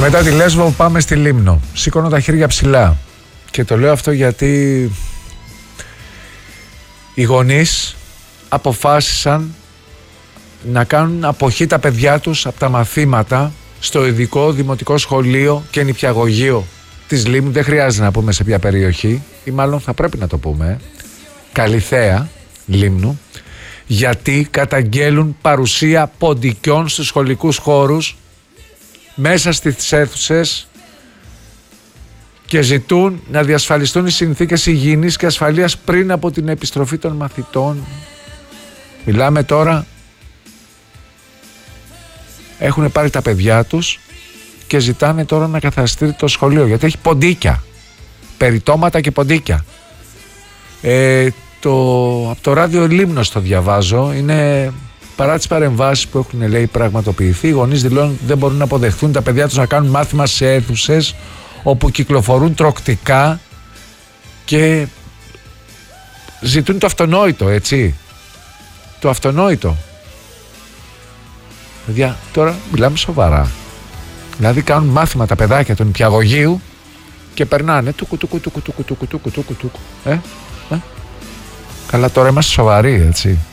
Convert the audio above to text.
μετά τη Λέσβο πάμε στη Λίμνο. Σήκωνω τα χέρια ψηλά. Και το λέω αυτό γιατί οι γονείς αποφάσισαν να κάνουν αποχή τα παιδιά τους από τα μαθήματα στο ειδικό δημοτικό σχολείο και νηπιαγωγείο της Λίμνου. Δεν χρειάζεται να πούμε σε ποια περιοχή, ή μάλλον θα πρέπει να το πούμε, Καλιθέα Λίμνου, γιατί καταγγέλουν παρουσία ποντικιών στους σχολικούς χώρους μέσα στις αίθουσες και ζητούν να διασφαλιστούν οι συνθήκες υγιεινής και ασφαλείας πριν από την επιστροφή των μαθητών. Μιλάμε τώρα, έχουν πάρει τα παιδιά τους και ζητάνε τώρα να καθαριστεί το σχολείο, γιατί έχει ποντίκια, περιτώματα και ποντίκια. Από το ράδιο Λίμνος το διαβάζω, είναι παρά τις παρεμβάσεις που έχουν, λέει, πραγματοποιηθεί, οι γονείς δηλώνουν ότι δεν μπορούν να αποδεχθούν τα παιδιά τους να κάνουν μάθημα σε αίθουσες όπου κυκλοφορούν τροκτικά και ζητούν το αυτονόητο, έτσι. Το αυτονόητο. Παιδιά, τώρα μιλάμε σοβαρά. Δηλαδή κάνουν μάθημα τα παιδάκια του νηπιαγωγείου και περνάνε τουκου. Καλά, τώρα είμαστε σοβαροί, έτσι.